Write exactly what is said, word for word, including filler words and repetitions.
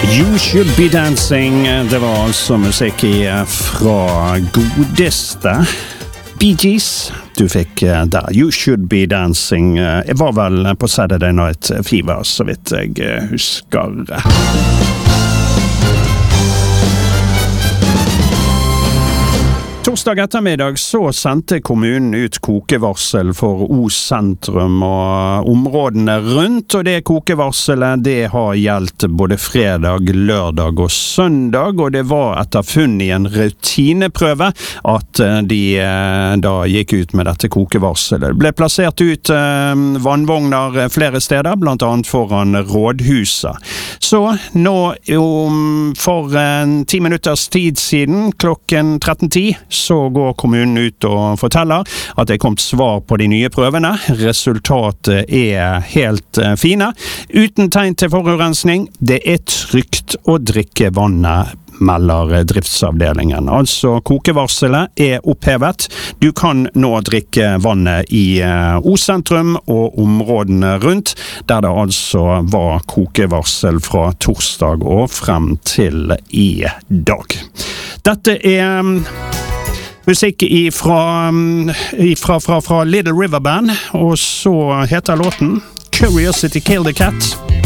You Should Be Dancing. Det var altså musikk fra godeste Bee Gees. Du fikk der You Should Be Dancing. Jeg var vel på Saturday Night Fever, så vidt jeg husker. Torsdag ettermiddag så sendte kommunen ut kokevarsel for Os sentrum og områdene rundt, og det kokevarselet det har gjeldt både fredag, lørdag og søndag, og det var etter funn i en rutineprøve at de da gikk ut med dette kokevarselet. Det ble plassert ut vannvogner flere steder, blant annet foran rådhuset. Så nå om for en ti minutters tid siden, klokken tretten ti, så går kommunen ut og forteller at det er kommet svar på de nye prøvene. Resultatet er helt fine. Uten tegn til forurensning. Det er trygt å drikke vannet, melder driftsavdelingen. Altså, kokevarselet er opphevet. Du kan nå drikke vannet i Os sentrum og områdene rundt, der det altså var kokevarsel fra torsdag og frem til i dag. Dette er musikk ifra, ifra fra, fra Little River Band, og så heter låten Curiosity Killed the Cat.